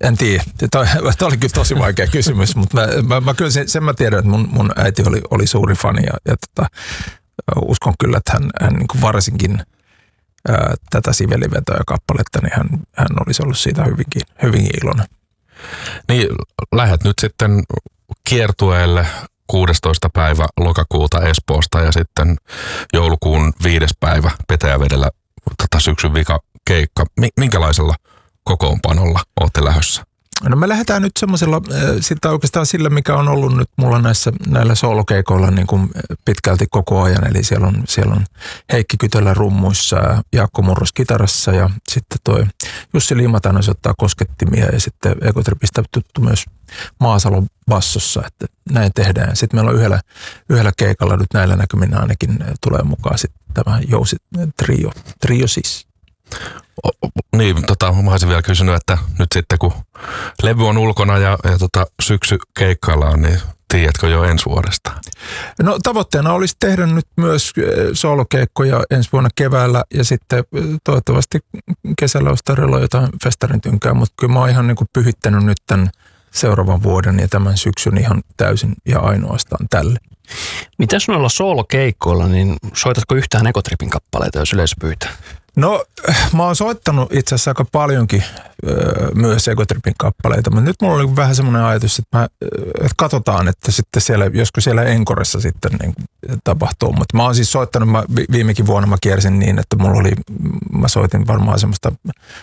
En tiedä. Tämä oli kyllä tosi vaikea kysymys, mutta mä kyllä sen mä tiedän, että mun äiti oli suuri fani ja uskon kyllä, että hän niin kuin varsinkin tätä Sivelivetäjä-kappaletta, niin hän olisi ollut siitä hyvinkin iloinen. Niin, lähdet nyt sitten kiertueelle 16. päivä lokakuuta Espoosta ja sitten joulukuun 5. päivä Petäjävedellä syksyn vika keikka. Minkälaisella kokoonpanolla olette lähdössä? No me lähdetään nyt semmoisella, sitten oikeastaan sillä, mikä on ollut nyt mulla näillä soolokeikoilla niin kuin pitkälti koko ajan. Eli siellä on Heikki Kytölä rummuissa ja Jaakko Murros kitarassa ja sitten toi Jussi Liimatainen soittaa koskettimia ja sitten Ekotripistä tuttu myös Maasalo bassossa, että näin tehdään. Sitten meillä on yhdellä keikalla nyt näillä näkyminä ainakin tulee mukaan sitten tämä Jousi trio siis. Niin, mä olisin vielä kysynyt, että nyt sitten kun levy on ulkona ja syksy keikkaillaan, niin tiedätkö jo ensi vuodesta? No tavoitteena olisi tehdä nyt myös soolokeikkoja ensi vuonna keväällä ja sitten toivottavasti kesällä olisi tarjolla jotain festarin tynkää, mutta kyllä mä oon ihan niin kuin pyhittänyt nyt tämän seuraavan vuoden ja tämän syksyn ihan täysin ja ainoastaan tälle. Mitäs noilla soolokeikkoilla, niin soitatko yhtään Ekotripin kappaleita, jos yleisö pyytää? No mä oon soittanut itse asiassa aika paljonkin myös Ekotripin kappaleita, mutta nyt mulla oli vähän semmoinen ajatus, että katsotaan, että sitten joskus siellä Enkoressa sitten niin tapahtuu. Mutta mä oon siis soittanut, viimekin vuonna mä kiersin niin, että mä soitin varmaan semmoista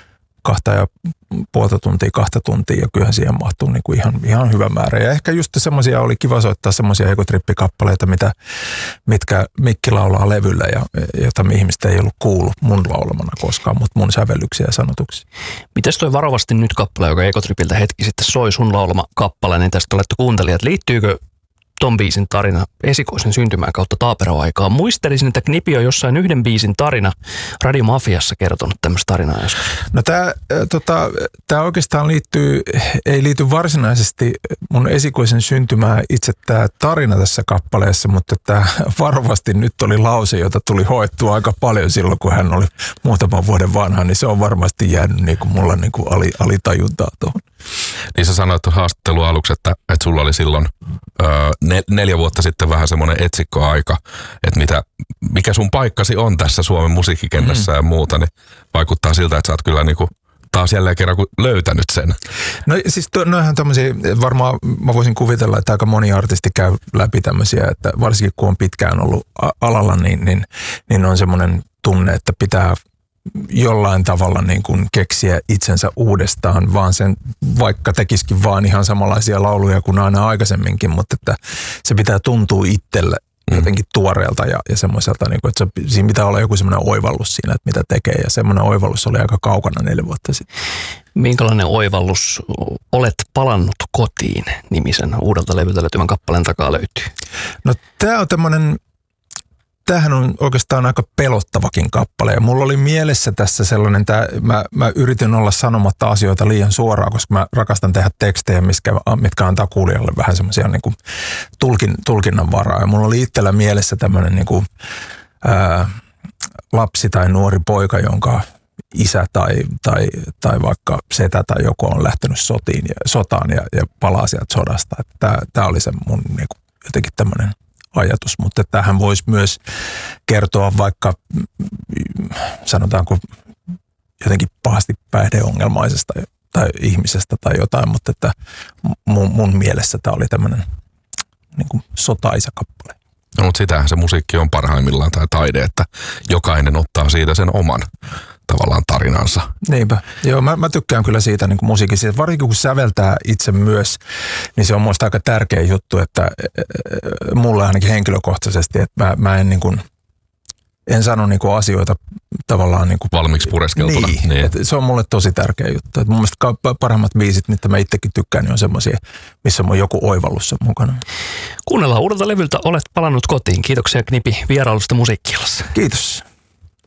2,5 tuntia, 2 tuntia ja kyllähän siihen mahtuu niin kuin ihan hyvä määrä. Ja ehkä just semmoisia oli kiva soittaa semmoisia Ekotrippi-kappaleita, mitkä Mikki laulaa levyllä ja jota ihmistä ei ollut kuullut mun laulamana koskaan, mutta mun sävellyksiä ja sanotuksia. Mites toi Varovasti nyt -kappale, joka Ekotripiltä hetki sitten soi sun laulama kappale, niin tästä olette kuuntelijat. Liittyykö ton biisin tarina esikoisen syntymään kautta taaperoaikaa? Muistelisin, että Knipi on jossain yhden biisin tarina Radio Mafiassa kertonut tämmöistä tarinaa joskus. No tämä oikeastaan ei liity varsinaisesti mun esikoisen syntymään itse tämä tarina tässä kappaleessa, mutta tämä Varovasti nyt oli lause, jota tuli hoettua aika paljon silloin, kun hän oli muutaman vuoden vanha, niin se on varmasti jäänyt niin kuin mulla niin kuin alitajuntaa tuohon. Niin sä sanoit haastattelun aluksi, että sulla oli silloin 4 vuotta sitten vähän semmoinen etsikkoaika, että mikä sun paikkasi on tässä Suomen musiikkikentässä ja muuta, niin vaikuttaa siltä, että sä oot kyllä niinku taas jälleen kerran löytänyt sen. No siis noihän tämmöisiä, varmaan mä voisin kuvitella, että aika moni artisti käy läpi tämmöisiä, että varsinkin kun on pitkään ollut alalla, niin on semmoinen tunne, että pitää jollain tavalla niin kuin keksiä itsensä uudestaan, vaan sen vaikka tekisikin vaan ihan samanlaisia lauluja kuin aina aikaisemminkin, mutta että se pitää tuntua itselle jotenkin tuoreelta ja semmoiselta, niin kuin, että siinä pitää olla joku semmoinen oivallus siinä, että mitä tekee, ja semmoinen oivallus oli aika kaukana 4 vuotta sitten. Minkälainen oivallus Olet palannut kotiin -nimisen uudelta levyltä löytyvän kappaleen takaa löytyy? No tämähän on oikeastaan aika pelottavakin kappale ja mulla oli mielessä tässä sellainen, mä yritin olla sanomatta asioita liian suoraan, koska mä rakastan tehdä tekstejä, mitkä antaa kuulijalle vähän semmoisia niin kuin tulkinnan varaa. Ja mulla oli itsellä mielessä tämmöinen niin kuin, lapsi tai nuori poika, jonka isä tai vaikka setä tai joku on lähtenyt sotaan ja palaa sieltä sodasta. Tämä oli se mun niin kuin, jotenkin tämmöinen ajatus, mutta tämähän voisi myös kertoa vaikka sanotaanko jotenkin pahasti päihdeongelmaisesta tai ihmisestä tai jotain, mutta että mun mielessä tämä oli tämmöinen niin kuin sotaisa kappale. No, mutta sitähän se musiikki on parhaimmillaan tai taide, että jokainen ottaa siitä sen oman tavallaan tarinansa. Niinpä. Joo, mä tykkään kyllä siitä niin kuin musiikista. Varsinkin kun säveltää itse myös, niin se on musta aika tärkeä juttu, että mulle ainakin henkilökohtaisesti, että mä en niin kuin, en sano niin kuin asioita tavallaan niin kuin valmiiksi pureskeltuna. Niin. Että se on mulle tosi tärkeä juttu. Että mun mielestä parhaimmat biisit, mitä mä itsekin tykkään, niin on semmoisia, missä on joku oivallus mukana. Kuunnellaan uudelta levyltä Olet palannut kotiin. Kiitoksia Knipi vierailusta Musiikki-illassa. Kiitos.